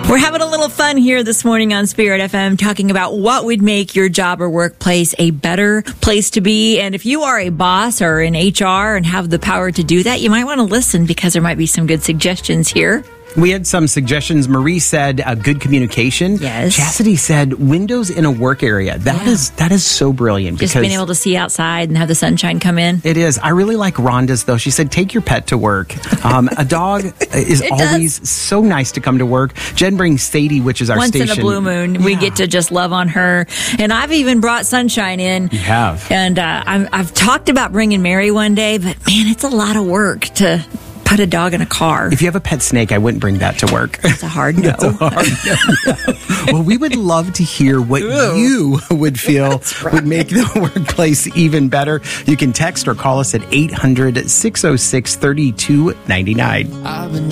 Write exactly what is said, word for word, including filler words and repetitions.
We're having a little fun here this morning on Spirit F M talking about what would make your job or workplace a better place to be. And if you are a boss or in H R and have the power to do that, you might want to listen because there might be some good suggestions here. We had some suggestions. Marie said uh, good communication. Yes. Chastity said windows in a work area. That Yeah. is that is so brilliant. Just because being able to see outside and have the sunshine come in. It is. I really like Rhonda's, though. She said, take your pet to work. Um, a dog is It always does. so nice to come to work. Jen brings Sadie, which is our Once station. in a blue moon, we Yeah. get to just love on her. And I've even brought sunshine in. You have. And uh, I'm, I've talked about bringing Mary one day, but man, it's a lot of work to put a dog in a car. If you have a pet snake, I wouldn't bring that to work. It's a hard no. It's a hard no. Well, we would love to hear what Ew. you would feel right. would make the workplace even better. You can text or call us at eight hundred, six oh six, three two nine nine.